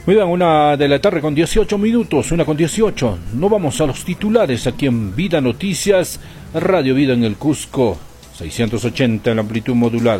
Muy bien, 1:00 con 18 minutos, 1:18. No vamos a los titulares aquí en Vida Noticias, Radio Vida en el Cusco, 680 en la amplitud modulada.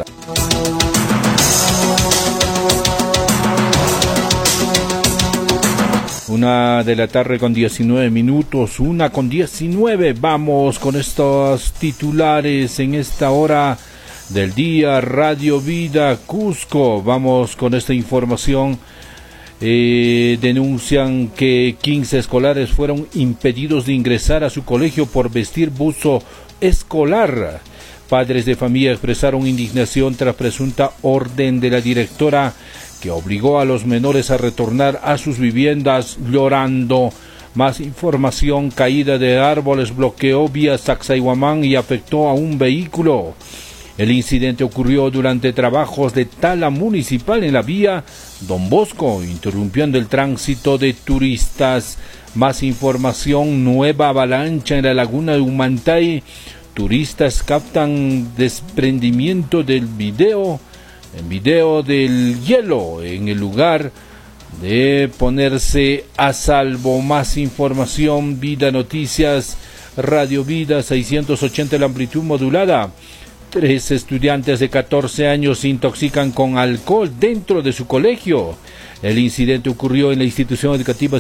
Una de la tarde con 19 minutos, 1:19. Vamos con estos titulares en esta hora del día, Radio Vida Cusco. Vamos con esta información. Denuncian que 15 escolares fueron impedidos de ingresar a su colegio por vestir buzo escolar. Padres de familia expresaron indignación tras presunta orden de la directora que obligó a los menores a retornar a sus viviendas llorando. Más información: caída de árboles bloqueó vía Sacsayhuamán y afectó a un vehículo. El incidente ocurrió durante trabajos de tala municipal en la vía Don Bosco, interrumpiendo el tránsito de turistas. Más información: nueva avalancha en la laguna de Humantay. Turistas captan desprendimiento del video del hielo en el lugar de ponerse a salvo. Más información: Vida Noticias, Radio Vida 680 la amplitud modulada. 3 estudiantes de 14 años se intoxican con alcohol dentro de su colegio. El incidente ocurrió en la institución educativa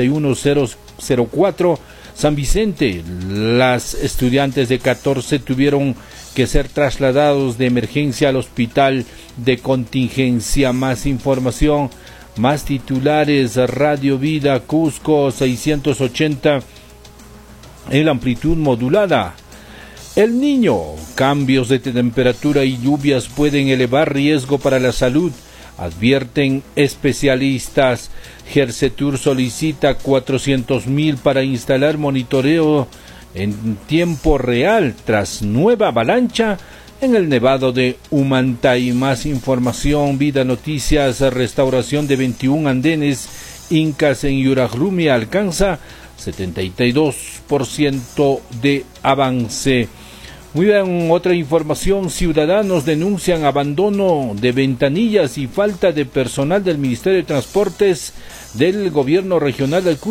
51004 San Vicente. Las estudiantes de 14 tuvieron que ser trasladados de emergencia al hospital de contingencia. Más información, más titulares: Radio Vida Cusco 680 en la amplitud modulada. El Niño: cambios de temperatura y lluvias pueden elevar riesgo para la salud, advierten especialistas. Gersetur solicita 400,000 para instalar monitoreo en tiempo real tras nueva avalancha en el nevado de Humantay. Más información: Vida Noticias, restauración de 21 andenes incas en Yuragrumi alcanza 72% de avance. Muy bien, otra información: ciudadanos denuncian abandono de ventanillas y falta de personal del Ministerio de Transportes del Gobierno Regional del Cusco.